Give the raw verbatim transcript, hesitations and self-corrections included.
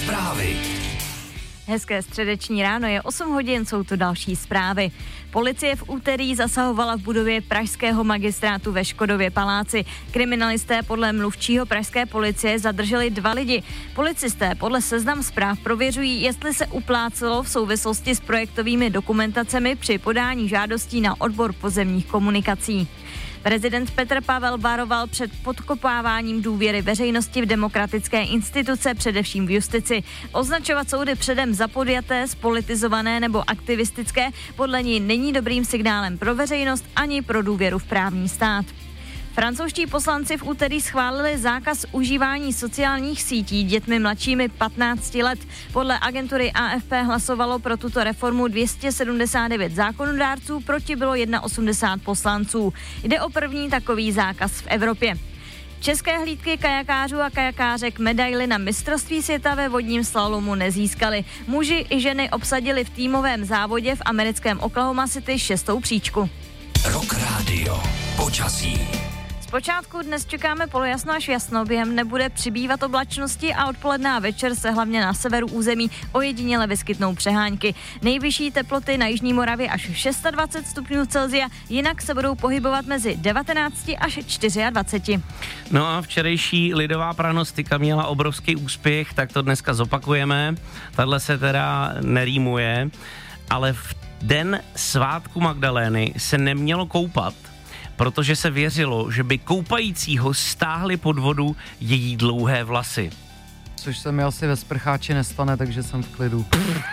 Zprávy. Hezké středeční ráno, je osm hodin, jsou tu další zprávy. Policie v úterý zasahovala v budově pražského magistrátu ve Škodově paláci. Kriminalisté podle mluvčího pražské policie zadrželi dva lidi. Policisté podle Seznam Zpráv prověřují, jestli se uplácelo v souvislosti s projektovými dokumentacemi při podání žádostí na odbor pozemních komunikací. Prezident Petr Pavel varoval před podkopáváním důvěry veřejnosti v demokratické instituce, především v justici. Označovat soudy předem za podjaté, spolitizované nebo aktivistické podle ní není dobrým signálem pro veřejnost ani pro důvěru v právní stát. Francouzští poslanci v úterý schválili zákaz užívání sociálních sítí dětmi mladšími patnácti let. Podle agentury A F P hlasovalo pro tuto reformu dvě stě sedmdesát devět zákonodárců, proti bylo osmdesát jedna poslanců. Jde o první takový zákaz v Evropě. České hlídky kajakářů a kajakářek medaily na mistrovství světa ve vodním slalomu nezískali. Muži i ženy obsadili v týmovém závodě v americkém Oklahoma City šestou příčku. Rock Radio. Počasí. Zpočátku dnes čekáme polojasno až jasno, během dne bude přibývat oblačnosti a odpoledne a večer se hlavně na severu území ojediněle vyskytnou přehánky. Nejvyšší teploty na jižní Moravě až dvacet šest stupňů Celsia, jinak se budou pohybovat mezi devatenáct až dvacet čtyři. No a včerejší lidová pranostika měla obrovský úspěch, tak to dneska zopakujeme. Tadle se teda nerýmuje, ale v den svátku Magdalény se nemělo koupat, protože se věřilo, že by koupajícího stáhli pod vodu její dlouhé vlasy. Což se mi asi ve sprcháči nestane, takže jsem v klidu.